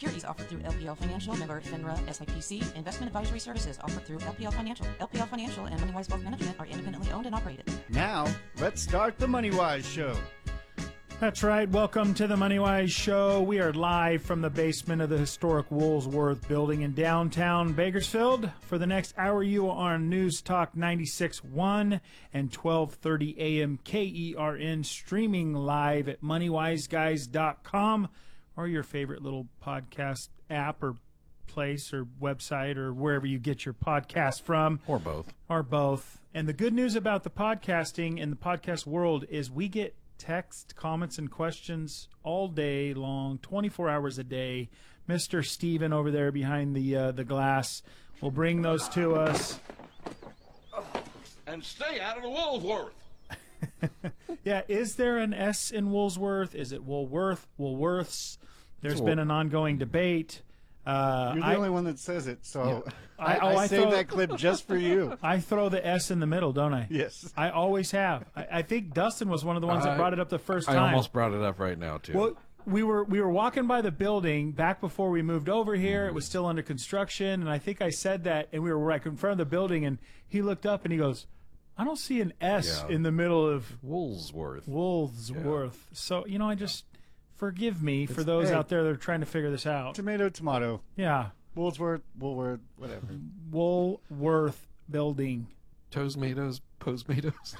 Securities offered through LPL Financial, member FINRA, SIPC. Investment advisory services offered through LPL Financial. LPL Financial and MoneyWise Wealth Management are independently owned and operated. Now, let's start the MoneyWise Show. That's right. Welcome to the MoneyWise Show. We are live from the basement of the historic Woolsworth building in downtown Bakersfield. For the next hour, you are on News Talk 96.1 and 12:30 a.m. KERN, streaming live at MoneyWiseGuys.com or your favorite little podcast app or place or website or wherever you get your podcast from. Or both. Or both. And the good news about the podcasting in the podcast world is we get text, comments, and questions all day long, 24 hours a day. Mr. Steven over there behind the glass will bring those to us. And stay out of the Woolsworth. Yeah, is there an S in Woolsworth? Is it Woolworth? Woolworths? There's been an ongoing debate. You're the only one that says it, so Yeah. I saved that clip just for you. I throw the S in the middle, don't I? Yes. I always have. I think Dustin was one of the ones that brought it up the first time. I almost brought it up right now, too. Well, we were walking by the building back before we moved over here. It was still under construction, and I think I said that, and we were right in front of the building, and he looked up and he goes, I don't see an S in the middle of Woolsworth. Woolsworth. Yeah. So, I just... Forgive me for those out there that are trying to figure this out. Tomato. Yeah. Woolsworth, whatever. Woolworth building. Toastmatos, Postmatos.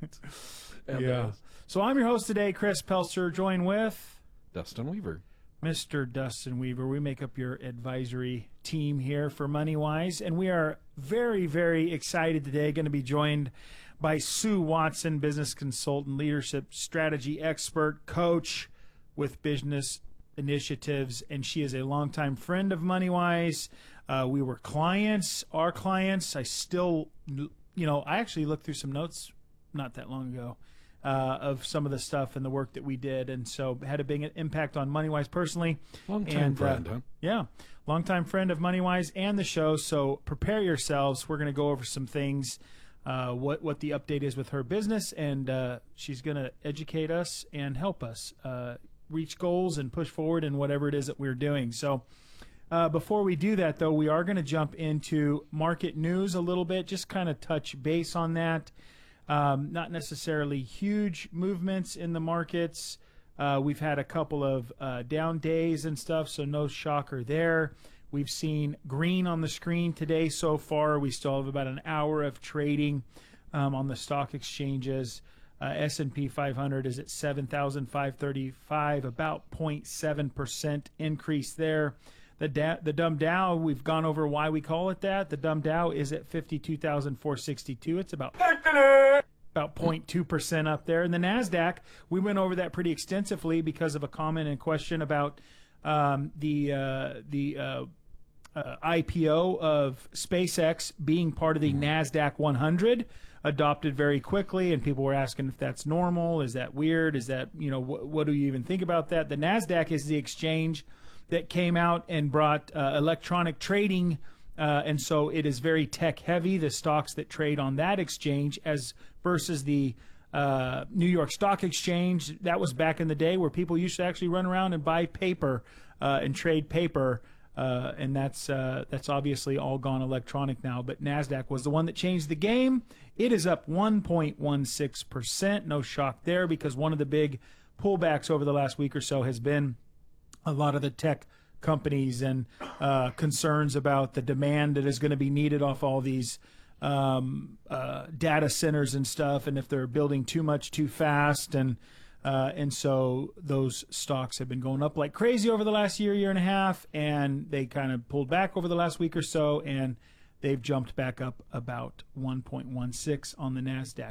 Yeah. So I'm your host today, Chris Pelster, joined with... Dustin Weaver. Mr. Dustin Weaver. We make up your advisory team here for MoneyWise, and we are very, very excited today. Going to be joined by Sue Watson, business consultant, leadership strategy expert, coach with business initiatives, and she is a longtime friend of MoneyWise. We were our clients. I still, I actually looked through some notes not that long ago of some of the stuff and the work that we did, and so had a big impact on MoneyWise personally. Longtime friend, huh? Yeah, longtime friend of MoneyWise and the show, so prepare yourselves. We're going to go over some things, what the update is with her business, and she's going to educate us and help us reach goals and push forward in whatever it is that we're doing. So before we do that, though, we are going to jump into market news a little bit, just kind of touch base on that. Not necessarily huge movements in the markets. We've had a couple of down days and stuff, so no shocker there. We've seen green on the screen today so far. We still have about an hour of trading on the stock exchanges. S&P 500 is at 7,535, about 0.7% increase there. The dumb Dow, we've gone over why we call it that. The dumb Dow is at 52,462. It's about 0.2% up there. And the NASDAQ, we went over that pretty extensively because of a comment and question about the IPO of SpaceX being part of the NASDAQ 100. Adopted very quickly, and people were asking if that's normal. Is that weird? Is that, what do you even think about that? The NASDAQ is the exchange that came out and brought electronic trading, and so it is very tech heavy, the stocks that trade on that exchange as versus the New York Stock Exchange. That was back in the day where people used to actually run around and buy paper and trade paper. And that's obviously all gone electronic now. But NASDAQ was the one that changed the game. It is up 1.16%. No shock there, because one of the big pullbacks over the last week or so has been a lot of the tech companies and concerns about the demand that is going to be needed off all these data centers and stuff, and if they're building too much too fast. And so those stocks have been going up like crazy over the last year and a half, and they kind of pulled back over the last week or so, and they've jumped back up about 1.16 on the NASDAQ.